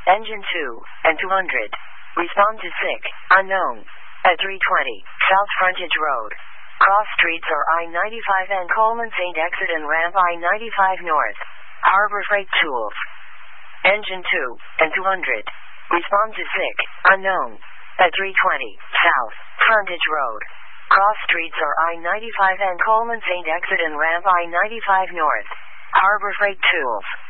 Engine 2 and 200. Respond to sick, unknown. At 320, South Frontage Road. Cross streets are I-95 and Coleman St. Exit and ramp I-95 North. Harbor Freight Tools. Engine 2 and 200. Respond to sick, unknown. At 320, South Frontage Road. Cross streets are I-95 and Coleman St. Exit and ramp I-95 North. Harbor Freight Tools.